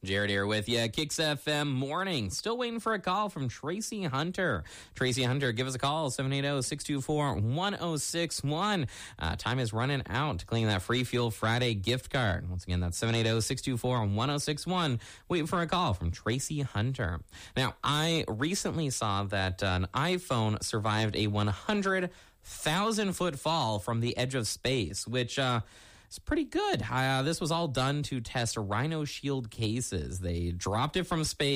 Jared here with you. Kicks FM morning. Still waiting for a call from Tracy Hunter. Tracy Hunter, give us a call, 780-624-1061. Time is running out to claim that Free Fuel Friday gift card. Once again, that's 780-624-1061. Waiting for a call from Tracy Hunter. Now, I recently saw that an iPhone survived a 100,000-foot fall from the edge of space, which it's pretty good. This was all done to test Rhino Shield cases. They dropped it from space.